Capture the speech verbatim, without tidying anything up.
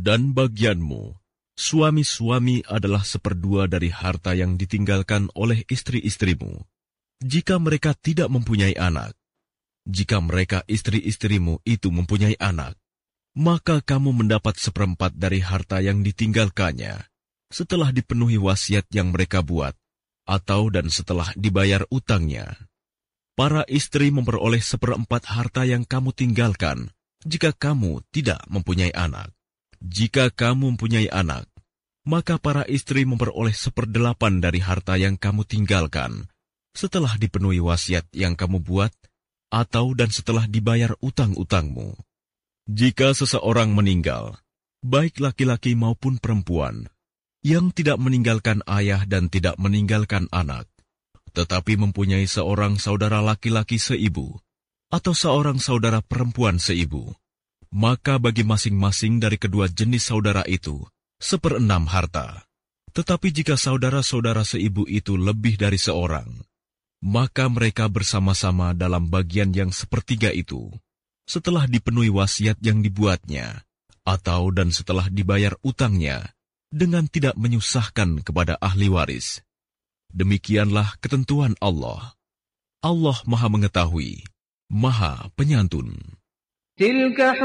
Dan bagianmu, suami-suami adalah seperdua dari harta yang ditinggalkan oleh istri-istrimu, jika mereka tidak mempunyai anak. Jika mereka istri-istrimu itu mempunyai anak, maka kamu mendapat seperempat dari harta yang ditinggalkannya, setelah dipenuhi wasiat yang mereka buat, atau dan setelah dibayar utangnya. Para istri memperoleh seperempat harta yang kamu tinggalkan, jika kamu tidak mempunyai anak. Jika kamu mempunyai anak, maka para istri memperoleh seperdelapan dari harta yang kamu tinggalkan, setelah dipenuhi wasiat yang kamu buat, atau dan setelah dibayar utang-utangmu. Jika seseorang meninggal, baik laki-laki maupun perempuan, yang tidak meninggalkan ayah dan tidak meninggalkan anak, tetapi mempunyai seorang saudara laki-laki seibu, atau seorang saudara perempuan seibu, maka bagi masing-masing dari kedua jenis saudara itu, seperenam harta. Tetapi jika saudara-saudara seibu itu lebih dari seorang, maka mereka bersama-sama dalam bagian yang sepertiga itu, setelah dipenuhi wasiat yang dibuatnya, atau dan setelah dibayar utangnya, dengan tidak menyusahkan kepada ahli waris. Demikianlah ketentuan Allah. Allah Maha Mengetahui, Maha Penyantun.